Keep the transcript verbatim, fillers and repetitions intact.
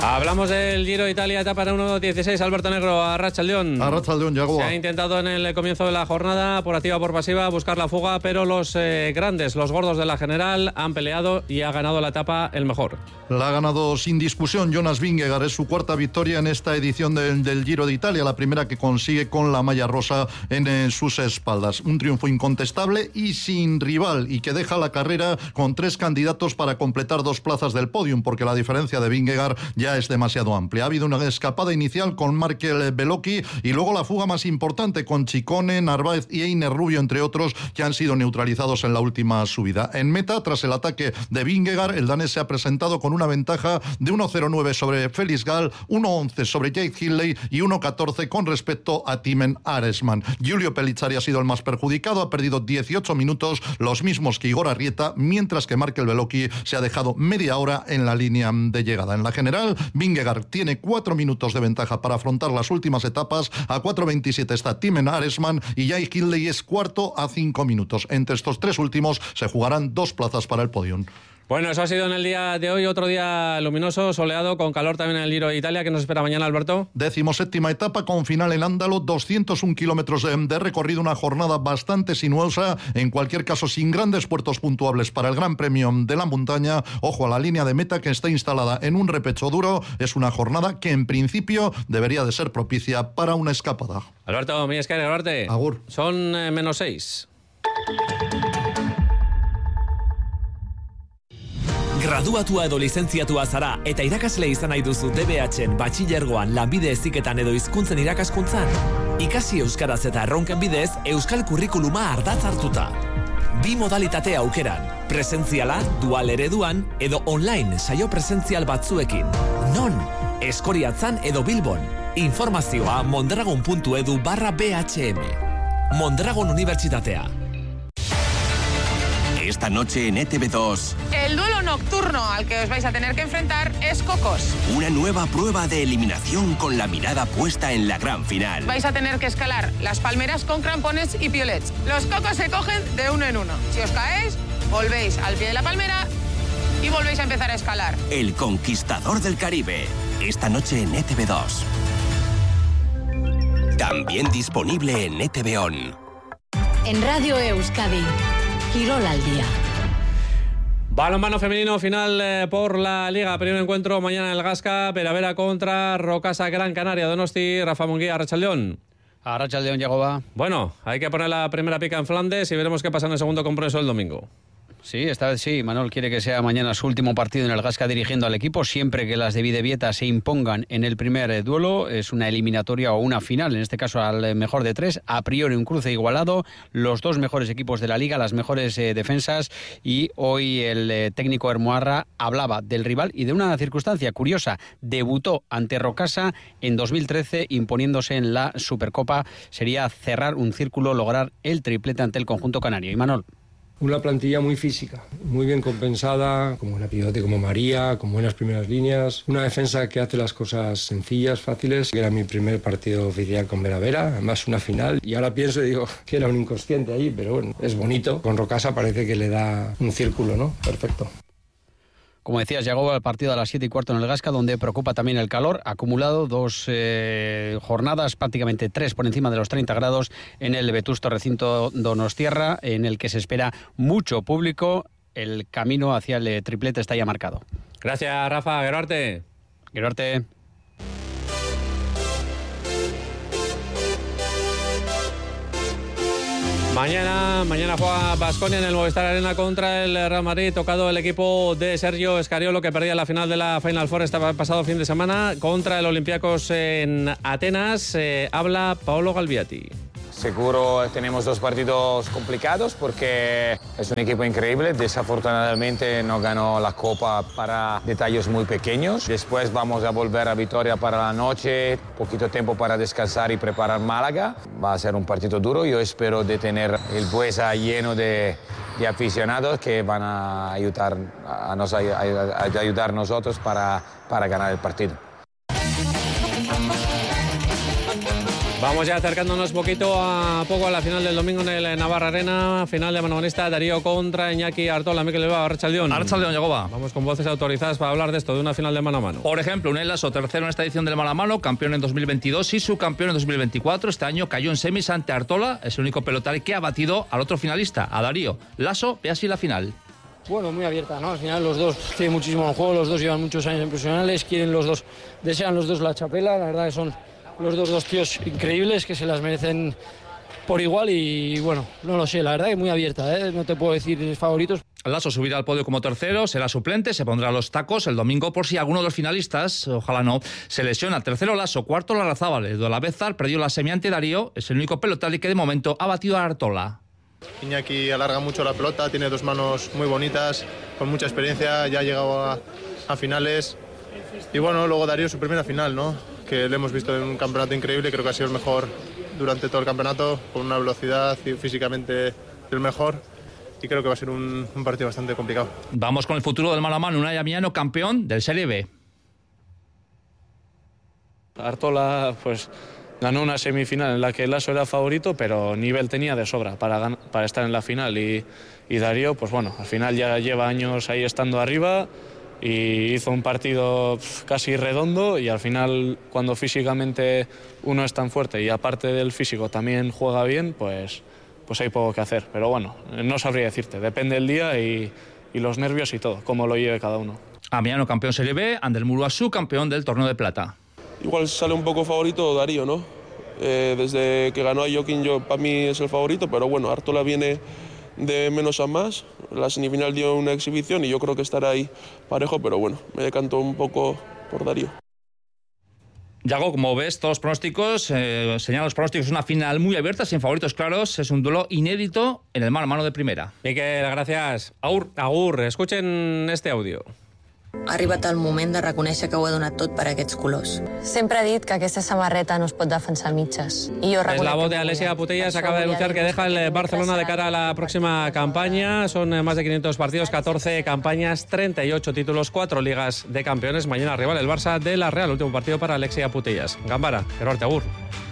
Hablamos del Giro de Italia, etapa uno dieciséis. Alberto Negro, Arratsaldeon. Arratsaldeon, Yago. Se ha intentado en el comienzo de la jornada, por activa o por pasiva, buscar la fuga, pero los eh, grandes, los gordos de la general, han peleado y ha ganado la etapa el mejor. La ha ganado sin discusión Jonas Vingegaard. Es su cuarta victoria en esta edición del, del Giro de Italia, la primera que consigue con la malla rosa en, en sus espaldas. Un triunfo incontestable y sin rival, y que deja la carrera con tres candidatos para completar dos plazas del podium, porque la diferencia de Vingegaard ya es demasiado amplia. Ha habido una escapada inicial con Markel Bellocchi y luego la fuga más importante con Ciccone, Narváez y Einer Rubio, entre otros, que han sido neutralizados en la última subida. En meta, tras el ataque de Vingegaard, el danés se ha presentado con una ventaja de uno cero nueve sobre Felix Gall, uno once sobre Jake Hindley y uno catorce con respecto a Timen Arensman. Giulio Pellizzari ha sido el más perjudicado, ha perdido dieciocho minutos, los mismos que Igor Arrieta, mientras que Markel Bellocchi se ha dejado media hora en la línea de llegada. En la general, Vingegaard tiene cuatro minutos de ventaja para afrontar las últimas etapas. A cuatro veintisiete está Timen Arensman y Jake Hindley es cuarto a cinco minutos. Entre estos tres últimos se jugarán dos plazas para el podium. Bueno, eso ha sido en el día de hoy, otro día luminoso, soleado, con calor también en el Giro de Italia. ¿Qué nos espera mañana, Alberto? Decimoséptima etapa con final en Ándalo, doscientos un kilómetros de, de recorrido, una jornada bastante sinuosa, en cualquier caso sin grandes puertos puntuables para el Gran Premio de la Montaña. Ojo a la línea de meta, que está instalada en un repecho duro. Es una jornada que en principio debería de ser propicia para una escapada. Alberto, mi esquina, grabarte. Agur. Son eh, menos seis. Graduatua edo lizentziatua zara eta irakasle izan nahi duzu D B H-en batxilergoan, lanbide heziketan edo hizkuntzen irakaskuntzan. Ikasi euskaraz eta erronken bidez euskal kurrikuluma ardatz hartuta. Bi modalitate aukeran, presentziala, dual ereduan edo online saio presentzial batzuekin. Non? Eskoriatzan edo Bilbon. Informazioa mondragon puntu edu barra B H M. Mondragon Unibertsitatea. Esta noche en E T V dos. El duelo nocturno al que os vais a tener que enfrentar es Cocos. Una nueva prueba de eliminación con la mirada puesta en la gran final. Vais a tener que escalar las palmeras con crampones y piolets. Los cocos se cogen de uno en uno. Si os caéis, volvéis al pie de la palmera y volvéis a empezar a escalar. El conquistador del Caribe. Esta noche en E T V dos. También disponible en E T V On. En Radio Euskadi. Quirol al día. Balonmano femenino, final eh, por la Liga. Primer encuentro mañana en el Gasca. Peravera contra Rocasa Gran Canaria. Donosti, Rafa Munguía, Arratsaldeon. Arratsaldeon, Yagoba. Bueno, hay que poner la primera pica en Flandes y veremos qué pasa en el segundo compromiso el domingo. Sí, esta vez sí. Manol quiere que sea mañana su último partido en el Gasca dirigiendo al equipo. Siempre que las de Bidebieta se impongan en el primer duelo, es una eliminatoria o una final, en este caso al mejor de tres. A priori un cruce igualado, los dos mejores equipos de la liga, las mejores eh, defensas. Y hoy el eh, técnico Hermoarra hablaba del rival y de una circunstancia curiosa. Debutó ante Rocasa en dos mil trece imponiéndose en la Supercopa. Sería cerrar un círculo, lograr el triplete ante el conjunto canario. Y Manol. Una plantilla muy física, muy bien compensada, como una pivote como María, con buenas primeras líneas. Una defensa que hace las cosas sencillas, fáciles. Era mi primer partido oficial con Veravera, además una final. Y ahora pienso y digo que era un inconsciente ahí, pero bueno, es bonito. Con Rocasa parece que le da un círculo, ¿no? Perfecto. Como decías, llegó al partido a las siete y cuarto en el Gasca, donde preocupa también el calor. Acumulado dos eh, jornadas, prácticamente tres por encima de los treinta grados en el vetusto recinto Donostiarra, en el que se espera mucho público. El camino hacia el triplete está ya marcado. Gracias, Rafa. Geruarte. Geruarte. Mañana, mañana juega Baskonia en el Movistar Arena contra el Real Madrid. Tocado el equipo de Sergio Escariolo, que perdía la final de la Final Four este pasado fin de semana contra el Olympiacos en Atenas. Eh, habla Paolo Galviati. Seguro tenemos dos partidos complicados porque es un equipo increíble. Desafortunadamente no ganó la Copa para detalles muy pequeños. Después vamos a volver a Vitoria para la noche, poquito tiempo para descansar y preparar Málaga. Va a ser un partido duro. Yo espero de tener el Buesa lleno de, de aficionados que van a ayudar a, nos, a, a ayudar nosotros para, para ganar el partido. Vamos ya acercándonos poquito a poco a la final del domingo en el Navarra Arena. Final de manomanista, Darío contra Iñaki Artola. Mikel Bilbao, Arratsaldeon. Arratsaldeon, Yagoba. Vamos con voces autorizadas para hablar de esto, de una final de mano a mano. Por ejemplo, Unai Laso, tercero en esta edición del mano a mano, campeón en dos mil veintidós y subcampeón en dos mil veinticuatro. Este año cayó en semis ante Artola. Es el único pelotari que ha batido al otro finalista, a Darío. Laso ve así la final. Bueno, muy abierta, ¿no? Al final los dos tienen muchísimo en juego, los dos llevan muchos años en profesionales, quieren los dos, desean los dos la chapela. La verdad que son los dos dos tíos increíbles que se las merecen por igual y bueno, no lo sé, la verdad que muy abierta, ¿eh? No te puedo decir favoritos. Laso subirá al podio como tercero, será suplente, se pondrá los tacos el domingo por si alguno de los finalistas, ojalá no, se lesiona. Tercero Laso, cuarto Larrazábal, Dolaveza perdió la semi ante Darío, es el único pelotari que de momento ha batido a Artola. Iñaki alarga mucho la pelota, tiene dos manos muy bonitas, con mucha experiencia, ya ha llegado a, a finales. Y bueno, luego Darío su primera final, ¿no? Que le hemos visto en un campeonato increíble, creo que ha sido el mejor durante todo el campeonato, con una velocidad y físicamente el mejor. Y creo que va a ser un, un partido bastante complicado. Vamos con el futuro del mano a mano, Unai Amiano, campeón del Serie B. Artola, pues ganó una semifinal en la que Laso era favorito, pero nivel tenía de sobra para, para estar en la final. Y, y Darío, pues bueno, al final ya lleva años ahí estando arriba y hizo un partido casi redondo y al final, cuando físicamente uno es tan fuerte y aparte del físico también juega bien, pues, pues hay poco que hacer. Pero bueno, no sabría decirte, depende del día y, y los nervios y todo, cómo lo lleve cada uno. Amiano, campeón Serie B, Ander Muruasu, campeón del Torneo de Plata. Igual sale un poco favorito Darío, ¿no? Eh, desde que ganó a Joaquín, yo, para mí es el favorito, pero bueno, Artola viene de menos a más. La semifinal dio una exhibición y yo creo que estará ahí parejo, pero bueno, me decanto un poco por Darío. Yago, como ves, todos los pronósticos, eh, señalan los pronósticos, una final muy abierta, sin favoritos claros, es un duelo inédito en el mano a mano de primera. Miquel, gracias. Agur, agur, escuchen este audio. Ha arribat el moment de reconèixer que ho he donat tot per aquests colors. Sempre he dit que aquesta samarreta no es pot defensar a mitges. I jo es la voz de Alessia Putellas, acaba de anunciar que deja el Barcelona de cara a la próxima campaña. Son más de quinientos partidos, catorce campañas, treinta y ocho títulos, cuatro ligas de campeones. Mañana rival el Barça de la Real, último partido para Alessia Putellas. Gambara, Gerarte, agur.